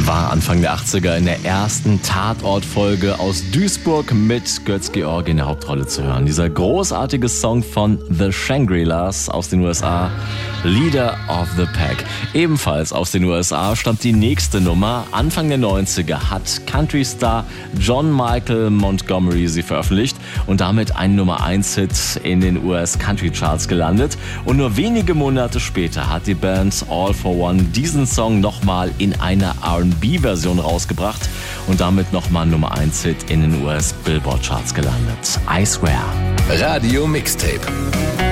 War Anfang der 80er in der ersten Tatort-Folge aus Duisburg mit Götz-George in der Hauptrolle zu hören. Dieser großartige Song von The Shangri-Las aus den USA, Leader of the Pack. Ebenfalls aus den USA stammt die nächste Nummer. Anfang der 90er hat Country-Star John Michael Montgomery sie veröffentlicht und damit ein Nummer-1-Hit in den US-Country-Charts gelandet. Und nur wenige Monate später hat die Band All for One diesen Song nochmal in einer R&B-Version rausgebracht und damit nochmal Nummer-1-Hit in den US-Billboard-Charts gelandet. I Swear. Radio Mixtape.